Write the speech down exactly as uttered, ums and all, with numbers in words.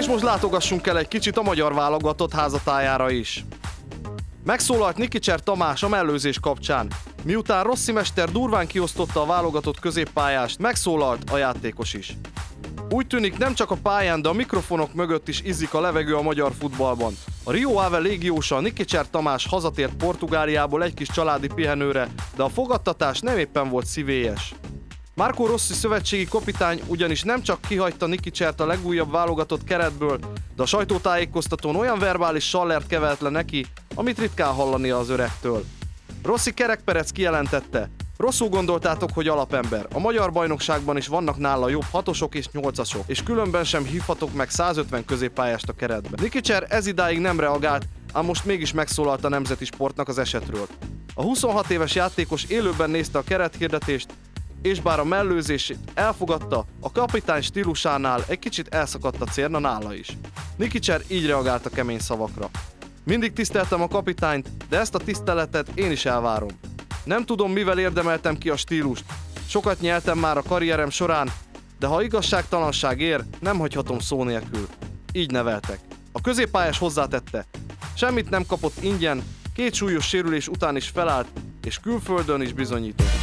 És most látogassunk el egy kicsit a magyar válogatott házatájára is. Megszólalt Nikicser Tamás a mellőzés kapcsán. Miután Rossi mester durván kiosztotta a válogatott középpályást, megszólalt a játékos is. Úgy tűnik, nem csak a pályán, de a mikrofonok mögött is izzik a levegő a magyar futballban. A Rio Ave légiósa Nikicser Tamás hazatért Portugáliából egy kis családi pihenőre, de a fogadtatás nem éppen volt szívélyes. Marco Rossi szövetségi kapitány ugyanis nem csak kihagyta Nikicsert a legújabb válogatott keretből, de a sajtótájékoztatón olyan verbális sallert kevelt le neki, amit ritkán hallani az öregtől. Rossi kerekperec kijelentette: rosszul gondoltátok, hogy alapember. A magyar bajnokságban is vannak nála jobb hatosok és nyolcasok, és különben sem hívhatok meg százötven középpályást a keretbe. Nikicser ezidáig nem reagált, ám most mégis megszólalt a nemzeti sportnak az esetről. A huszonhat éves játékos élőben nézte a kerethirdetést, és bár a mellőzését elfogadta, a kapitány stílusánál egy kicsit elszakadt a cérna nála is. Nikicser így reagált a kemény szavakra: mindig tiszteltem a kapitányt, de ezt a tiszteletet én is elvárom. Nem tudom, mivel érdemeltem ki a stílust. Sokat nyeltem már a karrierem során, de ha igazságtalanság ér, nem hagyhatom szó nélkül. Így neveltek. A középpályás hozzátette: semmit nem kapott ingyen, két súlyos sérülés után is felállt, és külföldön is bizonyított.